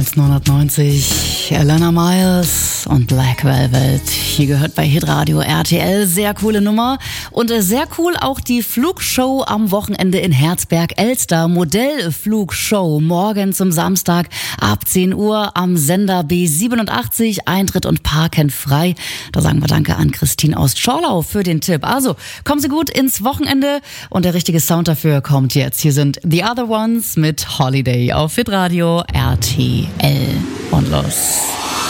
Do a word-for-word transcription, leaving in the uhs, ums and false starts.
neunzehnhundertneunzig, Alana Miles und Black Velvet. Hier gehört bei Hitradio R T L. Sehr coole Nummer. Und sehr cool auch die Flugshow am Wochenende in Herzberg-Elster. Modellflugshow morgen zum Samstag ab zehn Uhr am Sender B siebenundachtzig. Eintritt und Parken frei. Da sagen wir Danke an Christine aus Schorlau für den Tipp. Also, kommen Sie gut ins Wochenende. Und der richtige Sound dafür kommt jetzt. Hier sind The Other Ones mit Holiday auf Hitradio R T L. Und los.